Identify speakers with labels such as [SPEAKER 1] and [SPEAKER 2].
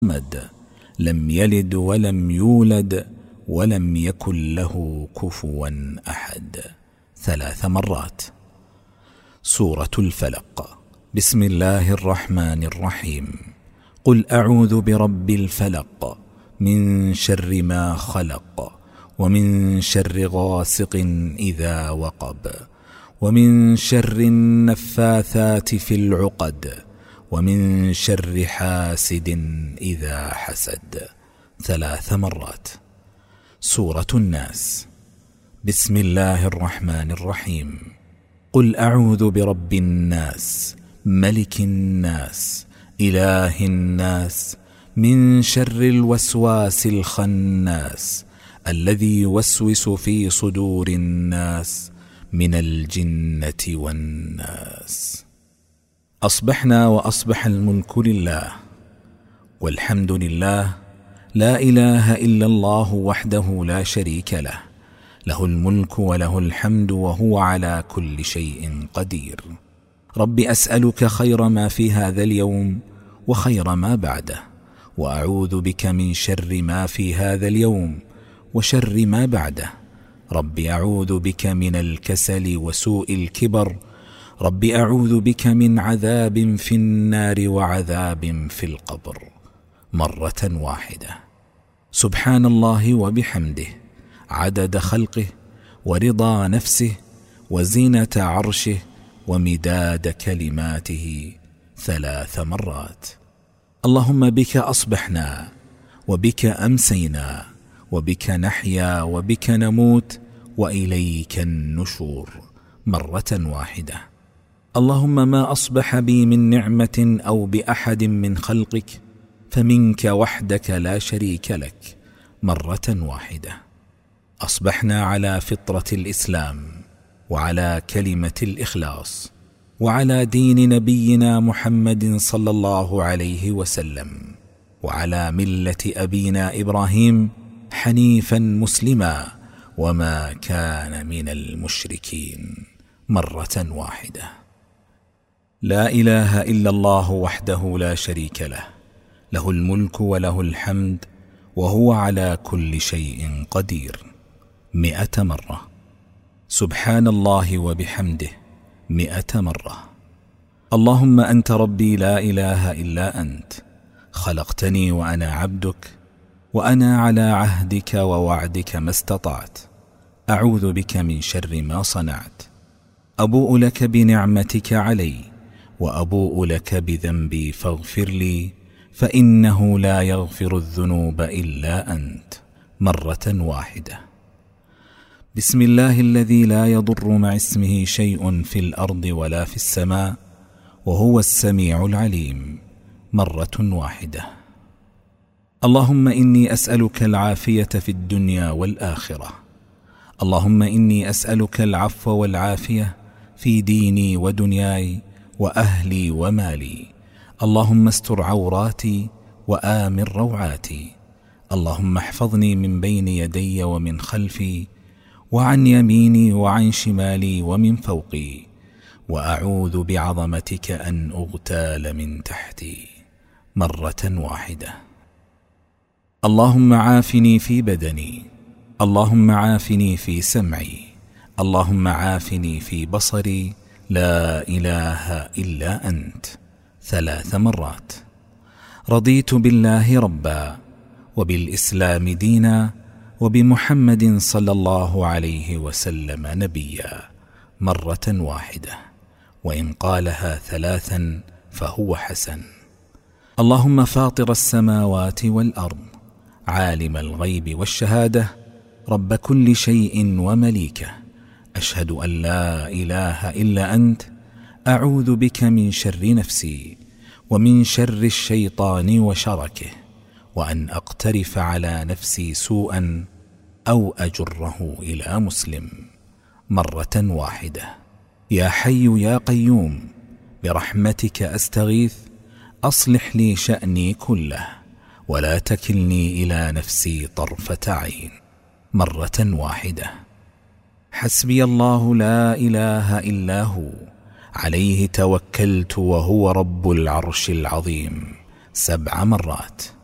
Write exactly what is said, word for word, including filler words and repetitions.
[SPEAKER 1] الصمد لم يلد ولم يولد ولم يكن له كفوا أحد ثلاث مرات. سورة الفلق. بسم الله الرحمن الرحيم. قل أعوذ برب الفلق من شر ما خلق ومن شر غاسق إذا وقب ومن شر النفاثات في العقد ومن شر حاسد إذا حسد ثلاث مرات. سورة الناس. بسم الله الرحمن الرحيم. قل أعوذ برب الناس ملك الناس إله الناس من شر الوسواس الخناس الذي يوسوس في صدور الناس من الجنة والناس. أصبحنا وأصبح الملك لله والحمد لله، لا إله إلا الله وحده لا شريك له، له الملك وله الحمد وهو على كل شيء قدير. رب أسألك خير ما في هذا اليوم وخير ما بعده، وأعوذ بك من شر ما في هذا اليوم وشر ما بعده. رب أعوذ بك من الكسل وسوء الكبر. رب أعوذ بك من عذاب في النار وعذاب في القبر مرة واحدة. سبحان الله وبحمده عدد خلقه ورضا نفسه وزينة عرشه ومداد كلماته ثلاث مرات. اللهم بك أصبحنا وبك أمسينا وبك نحيا وبك نموت وإليك النشور مرة واحدة. اللهم ما أصبح بي من نعمة أو بأحد من خلقك فمنك وحدك لا شريك لك مرة واحدة. أصبحنا على فطرة الإسلام وعلى كلمة الإخلاص وعلى دين نبينا محمد صلى الله عليه وسلم وعلى ملة أبينا إبراهيم حنيفا مسلما وما كان من المشركين مرة واحدة. لا إله إلا الله وحده لا شريك له، له الملك وله الحمد وهو على كل شيء قدير مئة مرة. سبحان الله وبحمده مئة مرة. اللهم أنت ربي لا إله إلا أنت، خلقتني وأنا عبدك وأنا على عهدك ووعدك ما استطعت. أعوذ بك من شر ما صنعت. أبوء لك بنعمتك علي وأبوء لك بذنبي فاغفر لي، فإنه لا يغفر الذنوب إلا أنت مرة واحدة. بسم الله الذي لا يضر مع اسمه شيء في الأرض ولا في السماء وهو السميع العليم مرة واحدة. اللهم إني أسألك العافية في الدنيا والآخرة. اللهم إني أسألك العفو والعافية في ديني ودنياي وأهلي ومالي. اللهم استر عوراتي وآمن روعاتي. اللهم احفظني من بين يدي ومن خلفي وعن يميني وعن شمالي ومن فوقي، وأعوذ بعظمتك أن أغتال من تحتي مرة واحدة. اللهم عافني في بدني. اللهم عافني في سمعي. اللهم عافني في بصري. لا إله إلا أنت ثلاث مرات. رضيت بالله ربا وبالإسلام دينا وبمحمد صلى الله عليه وسلم نبيا مرة واحدة، وإن قالها ثلاثا فهو حسن. اللهم فاطر السماوات والأرض عالم الغيب والشهادة رب كل شيء ومليكه، أشهد أن لا إله إلا أنت. أعوذ بك من شر نفسي ومن شر الشيطان وشركه، وأن أقترف على نفسي سوءا أو أجره إلى مسلم مرة واحدة. يا حي يا قيوم برحمتك أستغيث، أصلح لي شأني كله ولا تكلني إلى نفسي طرفة عين مرة واحدة. حسبي الله لا إله إلا هو عليه توكلت وهو رب العرش العظيم سبع مرات.